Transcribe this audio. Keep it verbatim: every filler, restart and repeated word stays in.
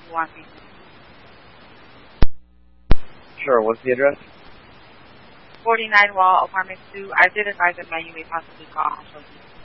you want me to. Sure, what's the address? forty-nine Wall, Apartment two. I did advise that man you may possibly call.